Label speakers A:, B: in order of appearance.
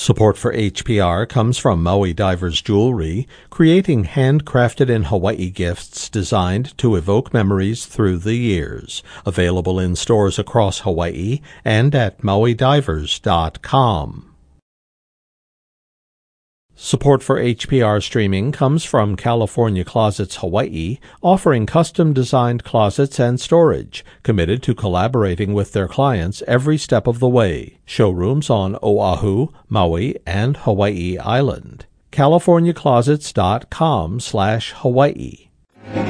A: Support for HPR comes from Maui Divers Jewelry, creating handcrafted in Hawaii gifts designed to evoke memories through the years. Available in stores across Hawaii and at mauidivers.com. Support for HPR streaming comes from California Closets Hawaii, offering custom-designed closets and storage, committed to collaborating with their clients every step of the way. Showrooms on Oahu, Maui, and Hawaii Island. CaliforniaClosets.com/Hawaii